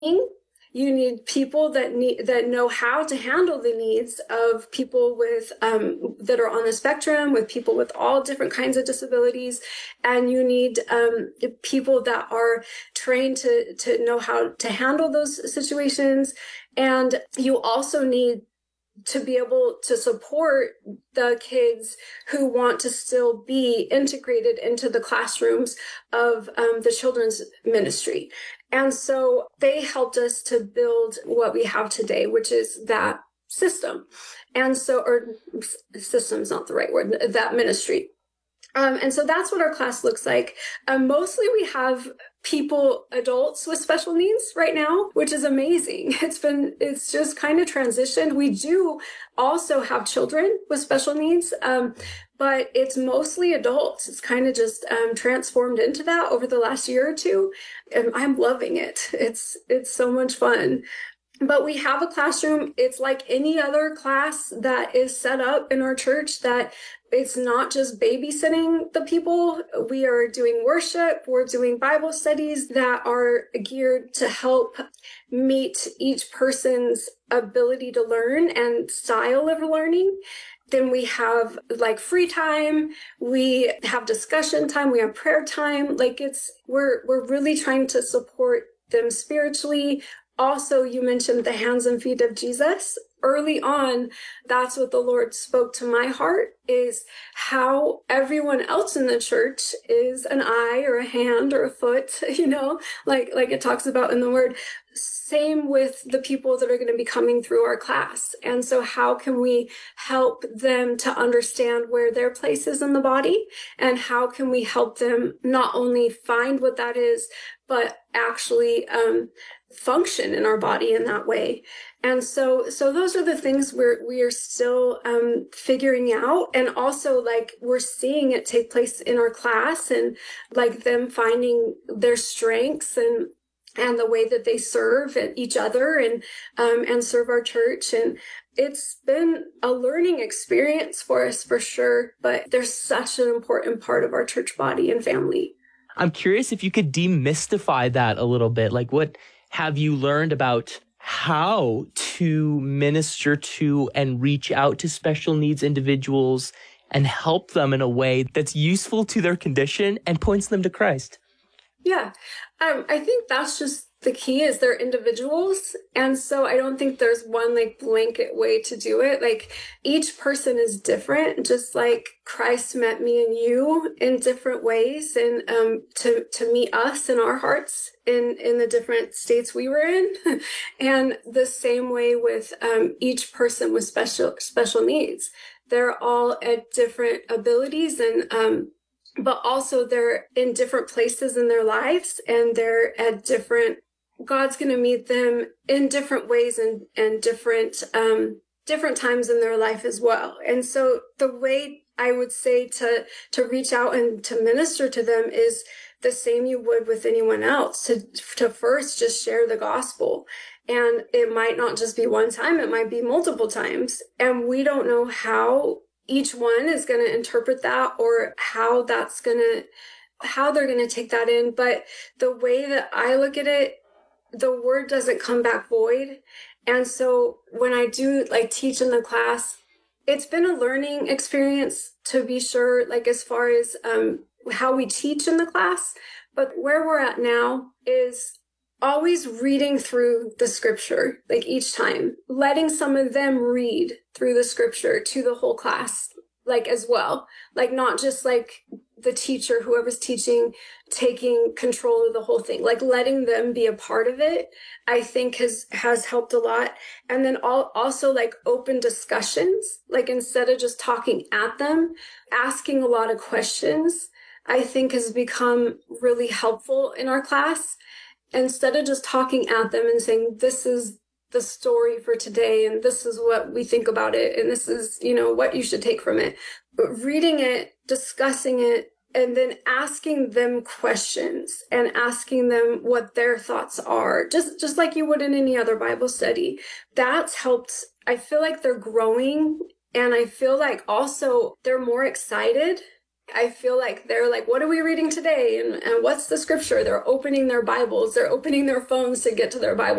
You need people that know how to handle the needs of people with that are on the spectrum, with people with all different kinds of disabilities, and you need people that are trained to know how to handle those situations. And you also need to be able to support the kids who want to still be integrated into the classrooms of the children's ministry. And so they helped us to build what we have today, which is that system. And so, or system's not the right word, that ministry. And so that's what our class looks like. Mostly we have adults with special needs right now, which is amazing. It's just kind of transitioned. We do also have children with special needs, but it's mostly adults. It's kind of just transformed into that over the last year or two. And I'm loving it. It's so much fun. But we have a classroom. It's like any other class that is set up in our church, that it's not just babysitting the people. We are doing worship. We're doing Bible studies that are geared to help meet each person's ability to learn and style of learning. Then we have like free time. We have discussion time. We have prayer time. We're really trying to support them spiritually. Also, you mentioned the hands and feet of Jesus. Early on, that's what the Lord spoke to my heart, is how everyone else in the church is an eye or a hand or a foot, like it talks about in the word. Same with the people that are going to be coming through our class. And so how can we help them to understand where their place is in the body? And how can we help them not only find what that is, but actually function in our body in that way? And so those are the things we are still figuring out. And also, like, we're seeing it take place in our class, and like them finding their strengths and the way that they serve each other and serve our church. And it's been a learning experience for us, for sure, but they're such an important part of our church body and family. I'm curious if you could demystify that a little bit. Like, what have you learned about how to minister to and reach out to special needs individuals and help them in a way that's useful to their condition and points them to Christ? Yeah, I think that's just the key, is they're individuals. And so I don't think there's one like blanket way to do it. Like, each person is different, just like Christ met me and you in different ways, and to meet us in our hearts in the different states we were in. And the same way with each person with special needs. They're all at different abilities, and but also they're in different places in their lives, and they're at God's going to meet them in different ways and different times in their life as well. And so the way I would say to reach out and to minister to them is the same you would with anyone else, to first just share the gospel. And it might not just be one time, it might be multiple times. And we don't know how each one is going to interpret that, or how they're going to take that in. But the way that I look at it, the word doesn't come back void. And so when I do like teach in the class, it's been a learning experience, to be sure, like as far as how we teach in the class. But where we're at now is always reading through the scripture, like each time, letting some of them read through the scripture to the whole class, like as well, like not just like the teacher, whoever's teaching, taking control of the whole thing, like letting them be a part of it, I think has helped a lot. And then also like open discussions, like instead of just talking at them, asking a lot of questions, I think has become really helpful in our class. Instead of just talking at them and saying, this is the story for today, and this is what we think about it, and this is, what you should take from it. But reading it, discussing it, and then asking them questions and asking them what their thoughts are, just like you would in any other Bible study. That's helped. I feel like they're growing, and I feel like also they're more excited I feel like they're like, what are we reading today? And what's the scripture? They're opening their Bibles, they're opening their phones to get to their Bible